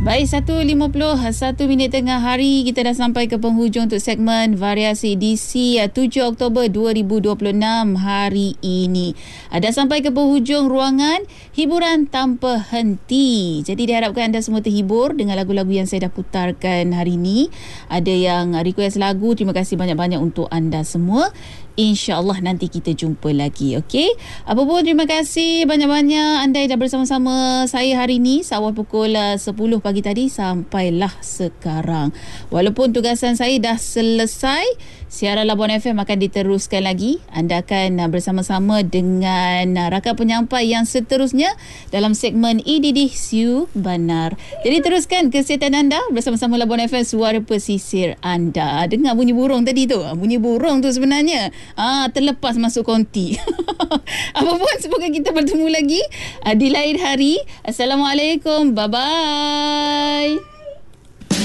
Baik, 1.50, 1 minit tengah hari. Kita dah sampai ke penghujung untuk segmen Variasi Edisi 7 Oktober 2026 hari ini. Dah sampai ke penghujung ruangan hiburan tanpa henti. Jadi diharapkan anda semua terhibur dengan lagu-lagu yang saya dah putarkan hari ini. Ada yang request lagu, terima kasih banyak-banyak untuk anda semua. InsyaAllah nanti kita jumpa lagi, okey? Apa pun terima kasih banyak-banyak anda yang dah bersama-sama saya hari ini seawal pukul 10 pagi tadi sampailah sekarang. Walaupun tugasan saya dah selesai, siaran Labuan FM akan diteruskan lagi. Anda akan bersama-sama dengan rakan penyampai yang seterusnya dalam segmen IDD Siu Banar. Jadi teruskan kesihatan anda bersama-sama Labuan FM, suara pesisir anda. Dengar bunyi burung tadi tu? Bunyi burung tu sebenarnya terlepas masuk konti. Apa pun, semoga kita bertemu lagi di lain hari. Assalamualaikum. Bye-bye.